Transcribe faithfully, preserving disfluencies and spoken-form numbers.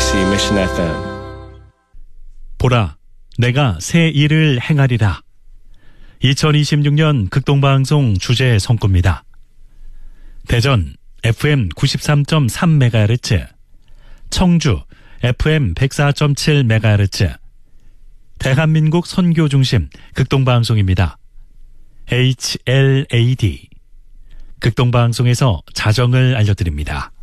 엠비씨 Mission 에프엠. 보라, 내가 새 일을 행하리라. 이천이십육 년 극동방송 주제 성구입니다. 대전 에프엠 구십삼 점 삼 메가헤르츠, 청주 에프엠 백사 점 칠 메가헤르츠, 대한민국 선교 중심 극동방송입니다. 에이치엘에이디. 극동방송에서 자정을 알려드립니다.